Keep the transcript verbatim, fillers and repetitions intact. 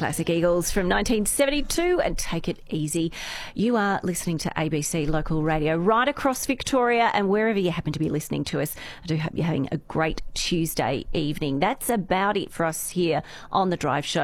classic Eagles from nineteen seventy-two and Take It Easy. You are listening to A B C Local Radio right across Victoria, and wherever you happen to be listening to us, I do hope you're having a great Tuesday evening. That's about it for us here on The Drive Show.